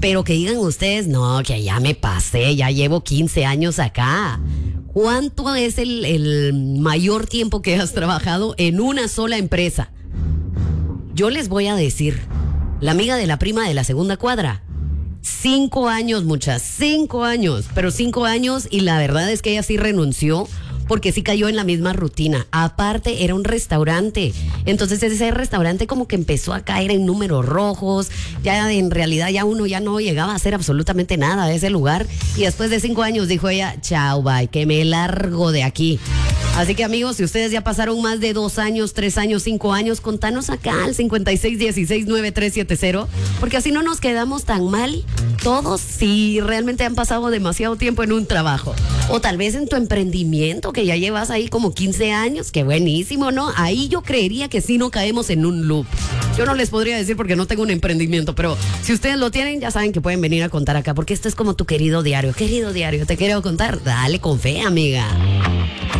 Pero que digan ustedes, no, que ya me pasé, ya llevo 15 años acá. ¿Cuánto es el mayor tiempo que has trabajado en una sola empresa? Yo les voy a decir, la amiga de la prima de la segunda cuadra, 5 años, muchas, 5 años, pero 5 años, y la verdad es que ella sí renunció porque sí cayó en la misma rutina. Aparte, era un restaurante. Entonces ese restaurante como que empezó a caer en números rojos. Ya en realidad ya uno ya no llegaba a hacer absolutamente nada de ese lugar. Y después de 5 años dijo ella, chao, bye, que me largo de aquí. Así que amigos, si ustedes ya pasaron más de 2 años, 3 años, 5 años, contanos acá al 56169370, porque así no nos quedamos tan mal todos si realmente han pasado demasiado tiempo en un trabajo. O tal vez en tu emprendimiento, que ya llevas ahí como 15 años, que buenísimo, ¿no? Ahí yo creería que sí no caemos en un loop. Yo no les podría decir porque no tengo un emprendimiento, pero si ustedes lo tienen, ya saben que pueden venir a contar acá, porque esto es como tu querido diario. Querido diario, te quiero contar. Dale con fe, amiga.